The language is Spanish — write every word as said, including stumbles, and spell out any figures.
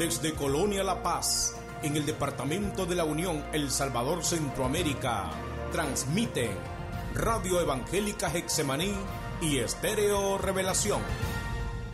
Desde Colonia La Paz, en el departamento de la Unión El Salvador, Centroamérica, transmiten Radio Evangélica Getsemaní y Estéreo Revelación.